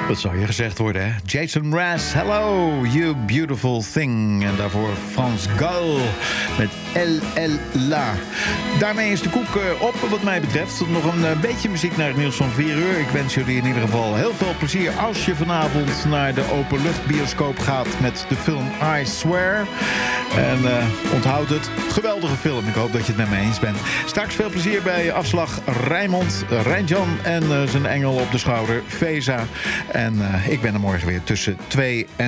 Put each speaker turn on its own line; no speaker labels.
Dat zou je gezegd worden, hè? Jason Mraz, hello, you beautiful thing. En daarvoor Frans Gal met La. Daarmee is de koek op, wat mij betreft. Nog een beetje muziek naar het nieuws van 4 uur. Ik wens jullie in ieder geval heel veel plezier als je vanavond naar de openluchtbioscoop gaat met de film I Swear. En onthoud het, geweldige film. Ik hoop dat je het met me eens bent. Straks veel plezier bij afslag Rijnmond, Rijnjan en zijn engel op de schouder, Veza. En ik ben er morgen weer tussen 2 en